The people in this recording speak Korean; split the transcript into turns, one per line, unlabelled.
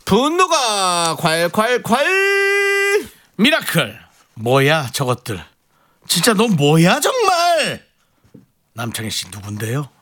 분노가 콸콸콸.
미라클 뭐야 저것들 진짜 너 뭐야 정말. 남창희 씨 누군데요?